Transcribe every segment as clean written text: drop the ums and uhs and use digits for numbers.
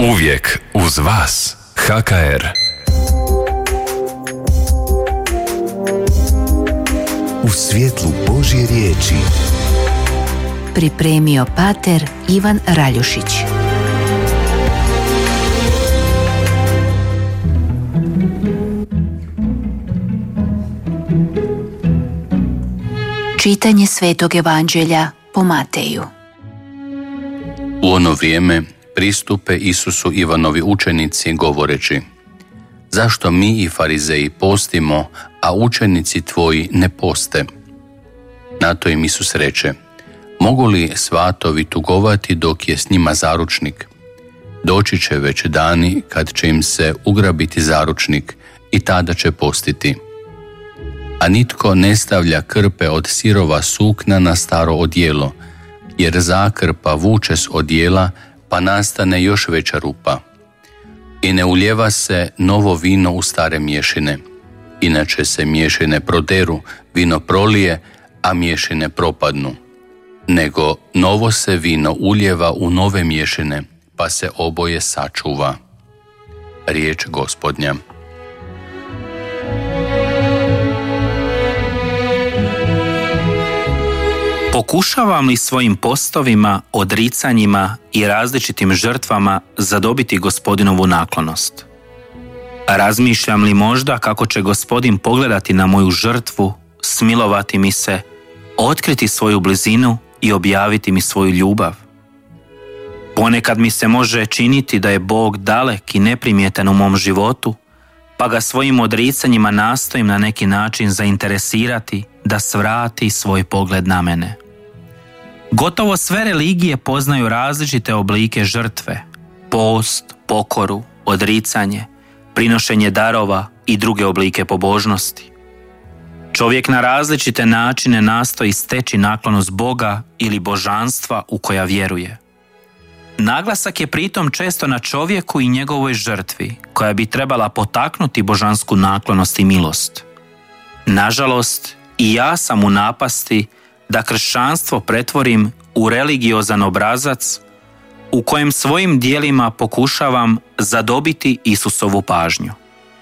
Uvijek uz vas, HKR. U svjetlu Božje riječi. Pripremio pater Ivan Raljušić. Čitanje Svetog Evanđelja po Mateju. U ono vrijeme pristupe Isusu Ivanovi učenici govoreći: zašto mi i farizeji postimo, a učenici tvoji ne poste? Na to im Isus reče: mogu li svatovi tugovati dok je s njima zaručnik? Doći će već dani kad će im se ugrabiti zaručnik i tada će postiti. A nitko ne stavlja krpe od sirova sukna na staro odijelo, jer zakrpa vuče s odijela pa nastane još veća rupa. I ne ulijeva se novo vino u stare mješine, inače se mješine proderu, vino prolije, a mješine propadnu. Nego novo se vino ulijeva u nove mješine, pa se oboje sačuva. Riječ Gospodnja. Pokušavam li svojim postovima, odricanjima i različitim žrtvama zadobiti Gospodinovu naklonost? Razmišljam li možda kako će Gospodin pogledati na moju žrtvu, smilovati mi se, otkriti svoju blizinu i objaviti mi svoju ljubav? Ponekad mi se može činiti da je Bog dalek i neprimjetan u mom životu, pa ga svojim odricanjima nastojim na neki način zainteresirati da svrati svoj pogled na mene. Gotovo sve religije poznaju različite oblike žrtve: post, pokoru, odricanje, prinošenje darova i druge oblike pobožnosti. Čovjek na različite načine nastoji steći naklonost Boga ili božanstva u koja vjeruje. Naglasak je pritom često na čovjeku i njegovoj žrtvi, koja bi trebala potaknuti božansku naklonost i milost. Nažalost, i ja sam u napasti da kršćanstvo pretvorim u religiozan obrazac u kojem svojim djelima pokušavam zadobiti Isusovu pažnju.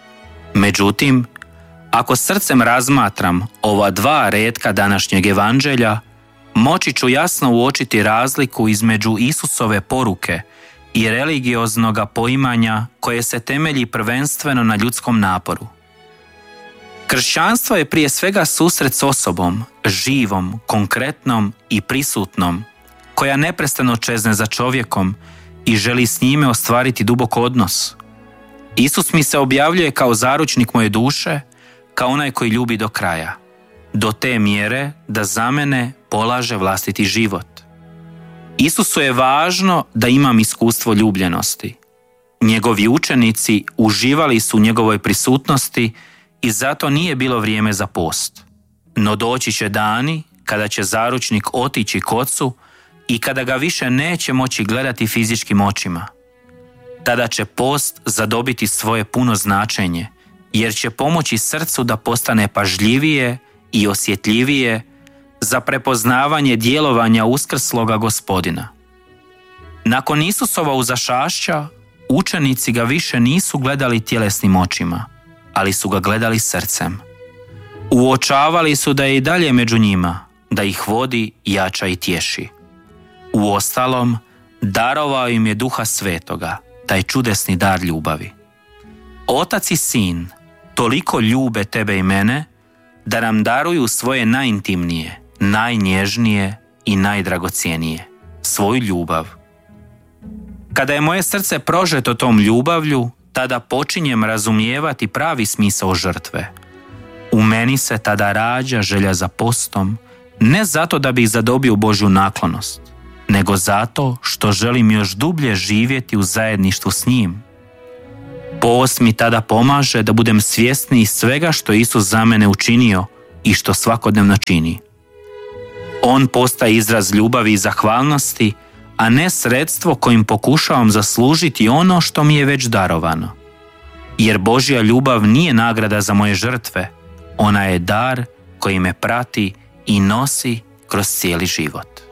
Međutim, ako srcem razmatram ova dva retka današnjeg evanđelja, moći ću jasno uočiti razliku između Isusove poruke i religioznoga poimanja koje se temelji prvenstveno na ljudskom naporu. Kršćanstvo je prije svega susret s osobom, živom, konkretnom i prisutnom, koja neprestano čezne za čovjekom i želi s njime ostvariti dubok odnos. Isus mi se objavljuje kao zaručnik moje duše, kao onaj koji ljubi do kraja, do te mjere da za mene polaže vlastiti život. Isusu je važno da imam iskustvo ljubljenosti. Njegovi učenici uživali su u njegovoj prisutnosti i zato nije bilo vrijeme za post. No doći će dani kada će zaručnik otići k Ocu i kada ga više neće moći gledati fizičkim očima. Tada će post zadobiti svoje puno značenje, jer će pomoći srcu da postane pažljivije i osjetljivije za prepoznavanje djelovanja uskrsloga Gospodina. Nakon Isusova uzašašća, učenici ga više nisu gledali tjelesnim očima, ali su ga gledali srcem. Uočavali su da je i dalje među njima, da ih vodi, jača i tješi. Uostalom, darovao im je Duha Svetoga, taj čudesni dar ljubavi. Otac i Sin toliko ljube tebe i mene da nam daruju svoje najintimnije, najnježnije i najdragocjenije, svoju ljubav. Kada je moje srce prožeto tom ljubavlju, tada počinjem razumijevati pravi smisao žrtve. U meni se tada rađa želja za postom, ne zato da bih zadobio Božju naklonost, nego zato što želim još dublje živjeti u zajedništvu s njim. Post mi tada pomaže da budem svjesniji svega što Isus za mene učinio i što svakodnevno čini. On postaje izraz ljubavi i zahvalnosti, a ne sredstvo kojim pokušavam zaslužiti ono što mi je već darovano. Jer Božja ljubav nije nagrada za moje žrtve, ona je dar koji me prati i nosi kroz cijeli život.